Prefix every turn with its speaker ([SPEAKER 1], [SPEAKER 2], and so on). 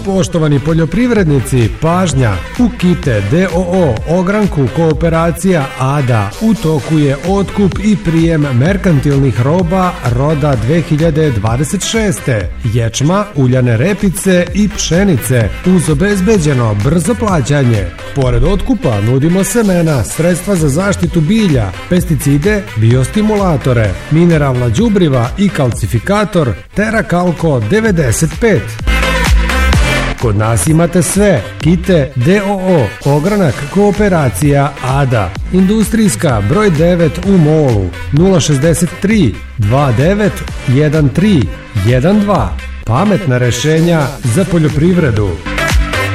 [SPEAKER 1] Poštovani poljoprivrednici, pažnja! U Kite DOO ogranku Kooperacija ADA u toku je otkup i prijem merkantilnih roba roda 2026. Ječma, uljane repice i pšenice uz obezbeđeno brzo plaćanje. Pored otkupa nudimo semena, sredstva za zaštitu bilja, pesticide, biostimulatore, mineralna đubriva i kalcifikator Terakalko 95. Kod nas imate sve. Kite DOO, ogranak Kooperacija ADA, industrijska broj 9 u Molu, 063 29 13 12. Pametna rešenja za poljoprivredu.